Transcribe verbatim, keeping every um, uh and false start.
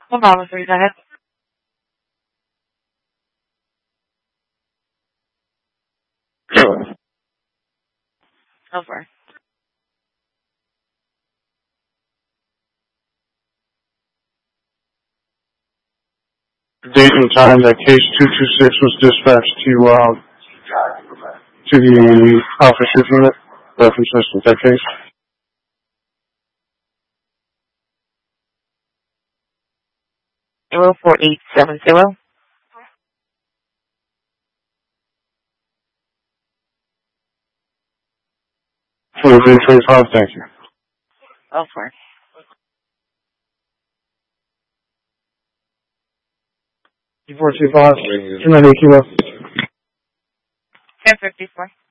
One moment, please. Go ahead. Go for it. Date and time that case two two six was dispatched to uh, to the officers unit. Reference to that case. Zero four eight seven zero. twenty-three twenty-five. Thank you. Go for it. four two five. two ninety kilo. ten fifty four.